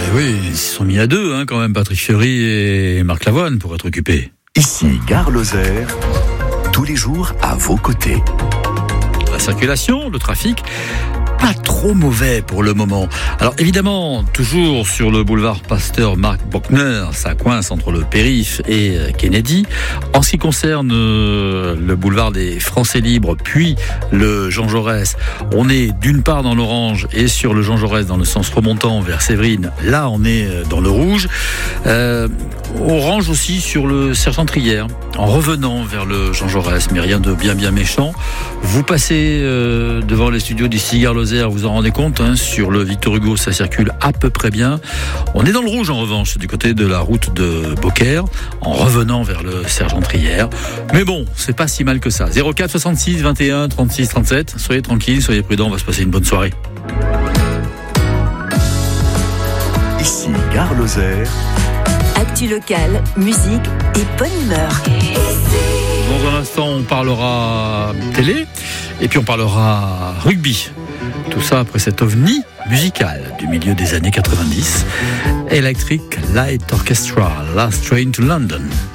oui, ils se sont mis à deux, quand même, Patrick Fiori et Marc Lavoine, pour être occupés. Ici, Gare Lozère, tous les jours à vos côtés. La circulation, le trafic, pas trop mauvais pour le moment. Alors évidemment, toujours sur le boulevard Pasteur Marc Bockner, ça coince entre le périph' et Kennedy. En ce qui concerne le boulevard des Français Libres, puis le Jean Jaurès, on est d'une part dans l'orange et sur le Jean Jaurès dans le sens remontant vers Séverine. Là, on est dans le rouge. Orange aussi sur le Sergent-Trière, en revenant vers le Jean Jaurès, mais rien de bien méchant. Vous passez devant les studios d'ici Gare Lozère, vous en rendez compte, sur le Victor Hugo, ça circule à peu près bien. On est dans le rouge en revanche, du côté de la route de Beaucaire, en revenant vers le Sergent-Trière. Mais bon, c'est pas si mal que ça. 04 66 21 36 37. Soyez tranquilles, soyez prudents, on va se passer une bonne soirée. Ici, Gare Lozère. Actu locale, musique et bonne humeur. Dans un instant, on parlera télé et puis on parlera rugby. Tout ça après cet ovni musical du milieu des années 90. Electric Light Orchestra, Last Train to London.